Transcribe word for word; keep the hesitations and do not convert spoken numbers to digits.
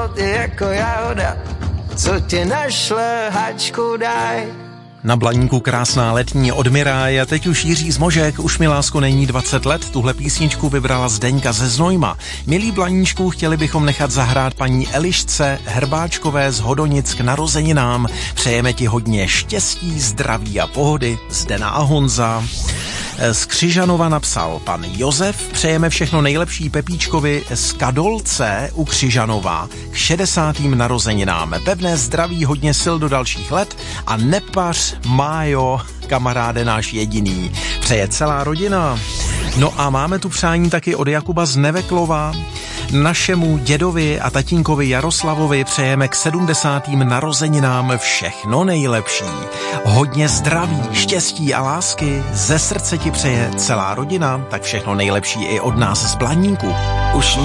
život je jako jahoda, co tě našle, hačku daj. Na Blaníku krásná letní od Miráje, teď už Jiří z Možek, už mi lásko není dvacet let, tuhle písničku vybrala Zdeňka ze Znojma. Milí Blaníčku, chtěli bychom nechat zahrát paní Elišce Herbáčkové z Hodonic k narozeninám. Přejeme ti hodně štěstí, zdraví a pohody, Zdena a Honza. Z Křižanova napsal pan Josef, přejeme všechno nejlepší Pepíčkovi z Kadolce u Křižanova k šedesátým narozeninám. Pevné zdraví, hodně sil do dalších let a nepař, Májo, kamaráde náš jediný. Přeje celá rodina. No a máme tu přání taky od Jakuba z Neveklova. Našemu dědovi a tatínkovi Jaroslavovi přejeme k sedmdesátým narozeninám všechno nejlepší. Hodně zdraví, štěstí a lásky. Ze srdce ti přeje celá rodina, tak všechno nejlepší i od nás z Blaníku. Už